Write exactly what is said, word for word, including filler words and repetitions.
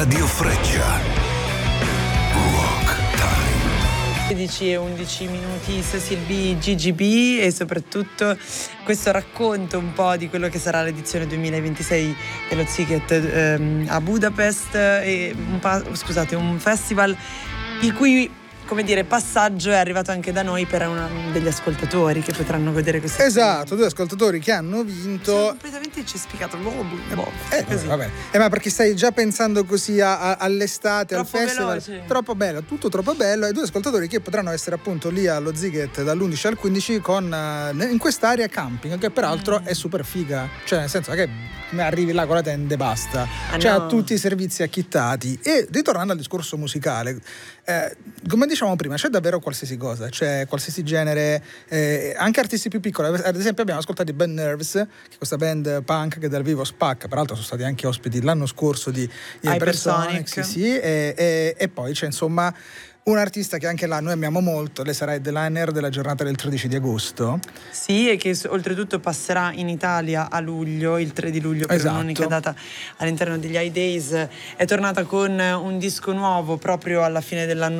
Radio Freccia. Rock Time. sedici e undici minuti, Cecil B, G G B, e soprattutto questo racconto un po' di quello che sarà l'edizione duemilaventisei dello Sziget ehm, a Budapest, e un pa- scusate, un festival il cui, come dire, passaggio è arrivato anche da noi per una degli ascoltatori che potranno godere questo. Esatto, due ascoltatori che hanno vinto. Sono completamente incespicato. Boh, boh, Eh, così. vabbè. Eh, ma perché stai già pensando così a, a, all'estate, Troppo al festival? veloce. Troppo bello, tutto troppo bello. E due ascoltatori che potranno essere appunto lì allo Sziget dall'undici al quindici con, uh, in quest'area camping, che peraltro Mm. è super figa. Cioè, nel senso che arrivi là con la tenda e basta. Ah, Cioè, no. ha tutti i servizi acchittati. E ritornando al discorso musicale, eh, come dicevamo prima, c'è davvero qualsiasi cosa, c'è qualsiasi genere, eh, anche artisti più piccoli. Ad esempio abbiamo ascoltato i Bad Nerves, che è questa band punk che dal vivo spacca, peraltro sono stati anche ospiti l'anno scorso di Hypersonic. Sì, sì, e, e, e poi c'è insomma un artista che anche là noi amiamo molto. Lei sarà headliner della giornata del tredici di agosto. Sì, e che s- oltretutto passerà in Italia a luglio, il tre di luglio, per Esatto. un'unica data all'interno degli High Days. È tornata con un disco nuovo proprio alla fine dell'anno